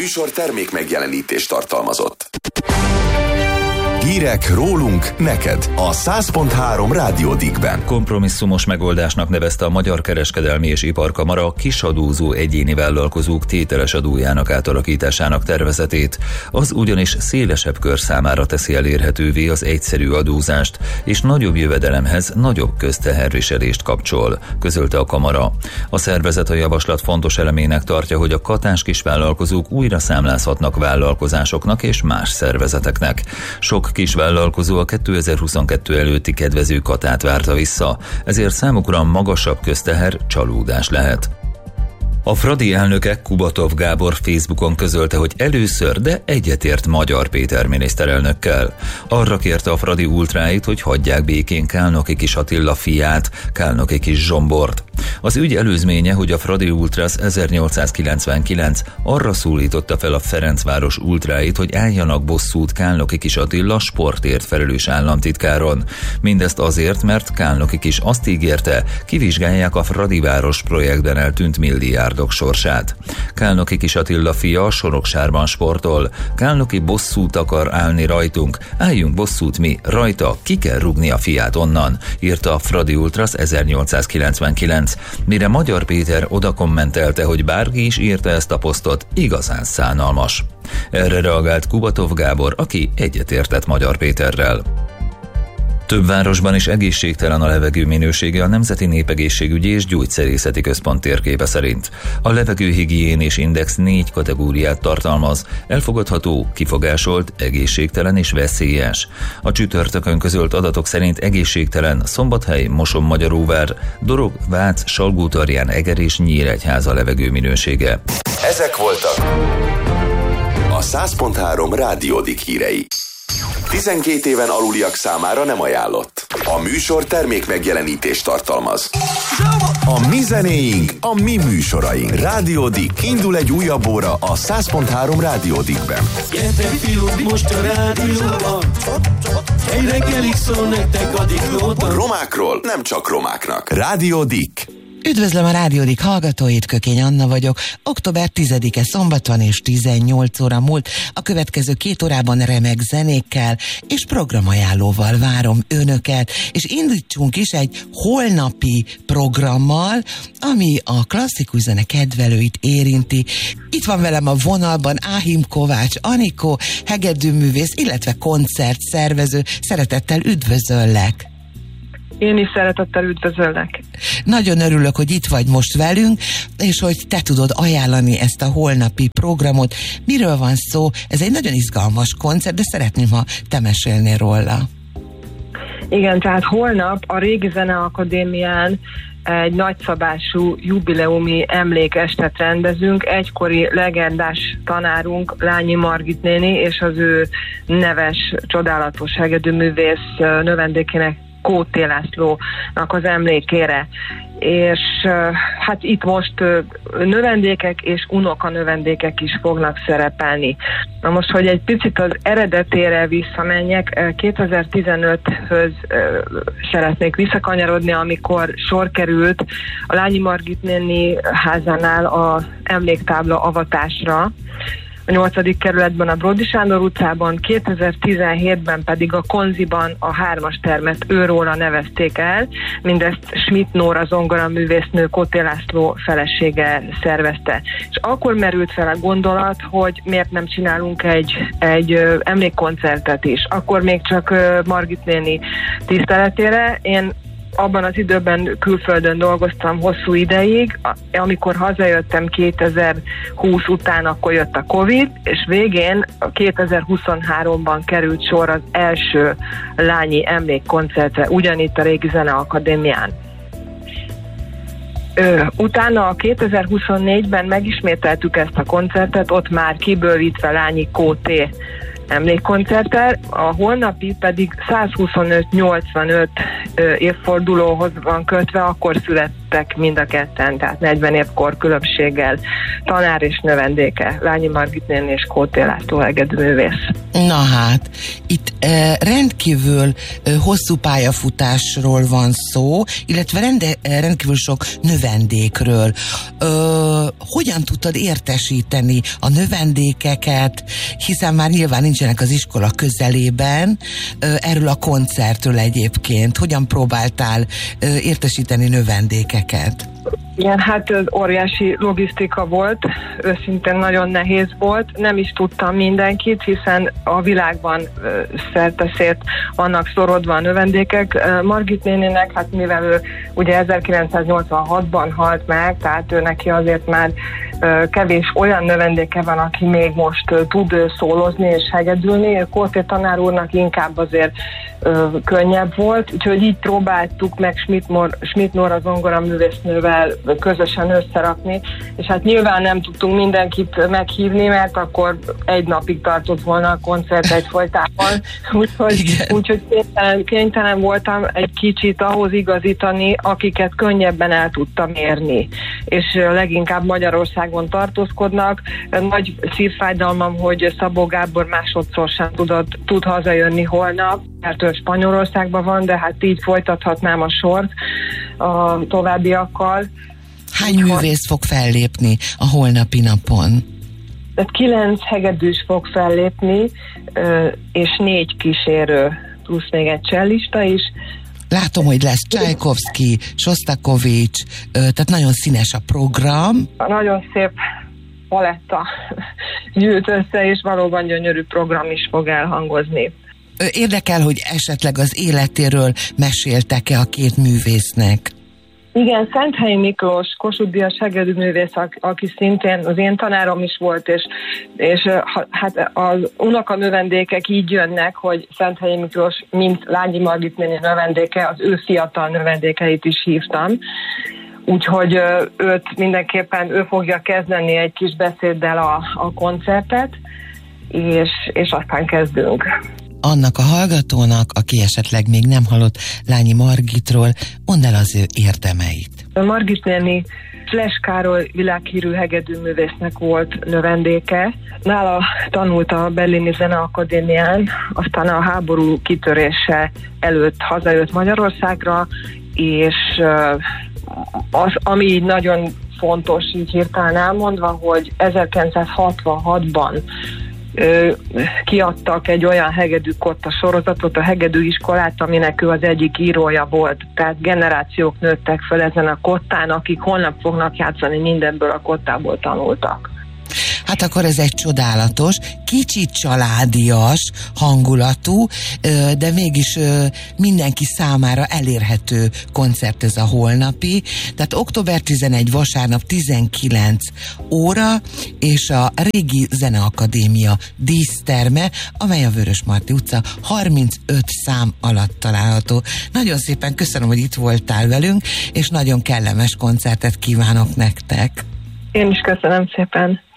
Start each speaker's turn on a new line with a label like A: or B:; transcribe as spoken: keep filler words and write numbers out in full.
A: műsor termék megjelenítést tartalmazott. Hírek rólunk neked a száz pont három Rádió Dickben.
B: Kompromisszumos megoldásnak nevezte a Magyar Kereskedelmi és Iparkamara kisadózó egyéni vállalkozók tételes adójának átalakításának tervezetét. Az ugyanis szélesebb kör számára teszi elérhetővé az egyszerű adózást, és nagyobb jövedelemhez nagyobb közteherviselést kapcsol, közölte a Kamara. A szervezet a javaslat fontos elemének tartja, hogy a katás kisvállalkozók újra számlázhatnak vállalkozásoknak és más szervezeteknek. Sok kisvállalkozó a kétezer-huszonkettő előtti kedvező katát várta vissza, ezért számukra magasabb közteher csalódás lehet. A Fradi elnöke, Kubatov Gábor Facebookon közölte, hogy először, de egyetért Magyar Péter miniszterelnökkel. Arra kérte a Fradi ultráit, hogy hagyják békén Kálnoki Kis Attila fiát, Kálnoki Kis Zsombort. Az ügy előzménye, hogy a Fradi Ultras ezernyolcszázkilencvenkilenc arra szólította fel a Ferencváros ultráit, hogy álljanak bosszút Kálnoki Kis Attila sportért felelős államtitkáron. Mindezt azért, mert Kálnoki Kis azt ígérte, kivizsgálják a Fradiváros projektben eltűnt milliárdok sorsát. Kálnoki Kis Attila fia Soroksárban sportol. Kálnoki bosszút akar állni rajtunk, álljunk bosszút mi rajta, ki kell rúgni a fiát onnan, írta a Fradi Ultras ezernyolcszázkilencvenkilenc. Mire Magyar Péter oda kommentelte, hogy bárki is írta ezt a posztot, igazán szánalmas. Erre reagált Kubatov Gábor, aki egyetértett Magyar Péterrel. Több városban is egészségtelen a levegő minősége a Nemzeti Népegészségügyi és Gyógyszerészeti Központ térképe szerint. A levegőhigiénés index négy kategóriát tartalmaz: elfogadható, kifogásolt, egészségtelen és veszélyes. A csütörtökön közölt adatok szerint egészségtelen Szombathely, Moson-Magyaróvár, Dorog, Vác, Salgótarján, Eger és Nyíregyháza levegő minősége.
A: Ezek voltak a száz pont három Rádió Dick hírei. tizenkét éven aluliak számára nem ajánlott. A műsor termék megjelenítést tartalmaz. A mi zenéink, a mi műsoraink. Rádió Dick. Indul egy újabb óra a száz pont három Rádió Dickben.
C: Gyertek fiúk, most a rádióban. Egy reggelig szól nektek a Diklóban.
A: Romákról nem csak romáknak. Rádió Dick.
D: Üdvözlöm a Rádió Dick hallgatóit, Kökény Anna vagyok. október tizedike szombat van és tizennyolc óra múlt. A következő két órában remek zenékkel és programajánlóval várom önöket, és indítsunk is egy holnapi programmal, ami a klasszikus zene kedvelőit érinti. Itt van velem a vonalban Áhim Kovács Anikó, hegedűművész, illetve koncertszervező. Szeretettel üdvözöllek!
E: Én is szeretettel üdvözöllek.
D: Nagyon örülök, hogy itt vagy most velünk, és hogy te tudod ajánlani ezt a holnapi programot. Miről van szó? Ez egy nagyon izgalmas koncert, de szeretném, ha te mesélnél róla.
E: Igen, tehát holnap a Régi Zeneakadémián egy nagyszabású jubileumi emlékestet rendezünk. Egykori legendás tanárunk, Lányi Margit néni, és az ő neves, csodálatos hegedűművész növendékének, Kóté Lászlónak az emlékére. És hát itt most növendékek és unoka növendékek is fognak szerepelni. Na most, hogy egy picit az eredetére visszamenjek, kétezer-tizenöthöz szeretnék visszakanyarodni, amikor sor került a Lányi Margit néni házánál a emléktábla avatásra, a nyolcadik kerületben, a Bródi Sándor utcában, kétezer-tizenhétben pedig a Konziban a hármas termet őróla nevezték el, mindezt Schmidt Nóra zongoraművésznő, Kóté László felesége szervezte. És akkor merült fel a gondolat, hogy miért nem csinálunk egy, egy ö, emlékkoncertet is. Akkor még csak ö, Margit néni tiszteletére. Én abban az időben külföldön dolgoztam hosszú ideig, amikor hazajöttem kétezer-húsz után, akkor jött a Covid, és végén kétezer-huszonháromban került sor az első lányi emlékkoncertre, ugyanitt a Régi Zeneakadémián. Ö, utána a kétezer-huszonnégyben megismételtük ezt a koncertet, ott már kibővítve Lányi Kóté emlékkoncerttel, a holnapi pedig százhuszonöt nyolcvanöt évfordulóhoz van kötve, akkor született nőttek mind a ketten, tehát negyven évkor különbséggel, tanár és növendéke, Lányi Margit néni és Kóté László hegedűművész.
D: Na hát, itt eh, rendkívül eh, hosszú pályafutásról van szó, illetve rende, eh, rendkívül sok növendékről. Ö, hogyan tudtad értesíteni a növendékeket, hiszen már nyilván nincsenek az iskola közelében, ö, erről a koncertről egyébként. Hogyan próbáltál ö, értesíteni növendékeket?
E: Igen, hát ez óriási logisztika volt, őszintén nagyon nehéz volt, nem is tudtam mindenkit, hiszen a világban szerteszét vannak szorodva a növendékek. Margit néninek, hát mivel ő ugye ezerkilencszáznyolcvanhatban halt meg, tehát ő neki azért már kevés olyan növendéke van, aki még most tud szólozni és hegedülni. Kóté tanár úrnak inkább azért ö, könnyebb volt, úgyhogy így próbáltuk meg Schmidt Nóra zongoraművésznővel közösen összerakni, és hát nyilván nem tudtunk mindenkit meghívni, mert akkor egy napig tartott volna a koncert egyfolytában, úgyhogy, úgyhogy kénytelen, kénytelen voltam egy kicsit ahhoz igazítani, akiket könnyebben el tudtam érni, és leginkább Magyarországon tartózkodnak. Nagy szívfájdalmam, hogy Szabó Gábor másodszor sem tudott, tud hazajönni holnap, mert ő Spanyolországban van, de hát így folytathatnám a sort a továbbiakkal.
D: Hány művész fog fellépni a holnapi napon?
E: Tehát kilenc hegedűs fog fellépni, és négy kísérő, plusz még egy csellista is.
D: Látom, hogy lesz Csajkovszky, Sostakovics, tehát nagyon színes a program.
E: Nagyon szép paletta gyűlt össze, és valóban gyönyörű program is fog elhangozni.
D: Érdekel, hogy esetleg az életéről meséltek-e a két művésznek?
E: Igen, Szenthelyi Miklós, Kossuth Díjas hegedűművész, aki szintén az én tanárom is volt, és, és hát az unokanövendékek így jönnek, hogy Szenthelyi Miklós, mint Lányi Margit néni növendéke, az ő fiatal növendékeit is hívtam. Úgyhogy őt mindenképpen ő fogja kezdeni egy kis beszéddel a, a koncertet, és, és aztán kezdünk.
D: Annak a hallgatónak, aki esetleg még nem hallott Lányi Margitról, mondd el az ő érdemeit.
E: Margit néni Fles Károly világhírű hegedűművésznek volt növendéke. Nála tanult a Berlini Zeneakadémián, aztán a háború kitörése előtt hazajött Magyarországra, és az, ami így nagyon fontos, így hirtelen elmondva, hogy ezerkilencszázhatvanhatban Ö, kiadtak egy olyan hegedű kotta sorozatot, a hegedű iskolát, aminek ő az egyik írója volt. Tehát generációk nőttek fel ezen a kottán, akik holnap fognak játszani, mindenből a kottából tanultak.
D: Hát akkor ez egy csodálatos, kicsit családias hangulatú, de mégis mindenki számára elérhető koncert ez a holnapi. Tehát október tizenegy vasárnap tizenkilenc óra, és a Régi Zeneakadémia díszterme, amely a Vörösmarty utca harmincöt szám alatt található. Nagyon szépen köszönöm, hogy itt voltál velünk, és nagyon kellemes koncertet kívánok nektek.
E: Én is köszönöm szépen.